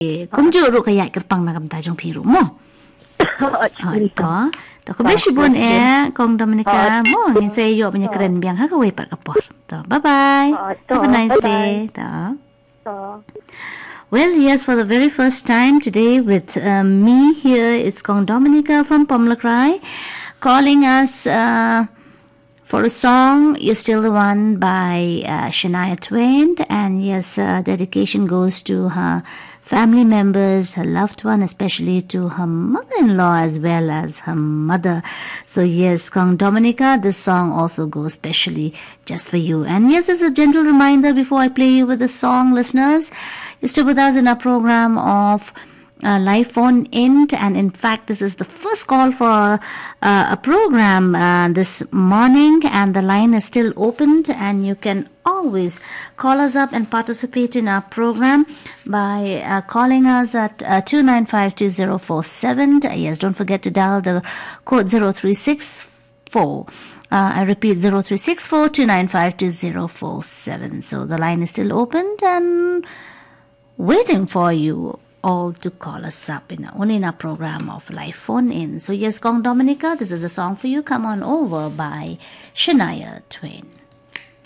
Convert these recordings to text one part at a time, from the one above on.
kumjo ro kaya kerpang na kamta jong piru mo. Ito. To ko beshi bon kong Dominica mo ngin say yo punya keren biang ha ka wei pat kapor. To bye bye. Have a nice day. To. Well, yes, for the very first time today with me here, it's Kong Dominica from Pomlakrai calling us for a song, You're Still the One by Shania Twain. And yes, dedication goes to her family members, her loved one, especially to her mother-in-law as well as her mother. So yes, Kong Dominica, this song also goes specially just for you. And yes, as a gentle reminder before I play you with the song, listeners, you're still with us in our program of Live Phone In, and in fact this is the first call for a program this morning, and the line is still opened, and you can always call us up and participate in our program by calling us at 2952047. Yes, don't forget to dial the code 0364. I repeat, 0364 295 2047. So the line is still opened and waiting for you all to call us up in our program of Live Phone In. So yes, Kong Dominica, this is a song for you. Come on Over by Shania Twain.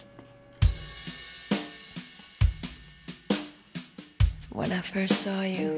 When I first saw you,